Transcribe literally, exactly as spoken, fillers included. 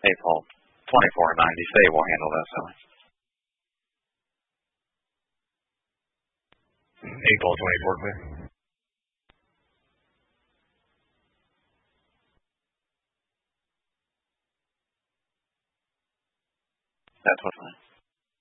Hey, Paul. twenty-four ninety. Say we'll handle that, so. eight ball twenty-four clear. That's what's fine.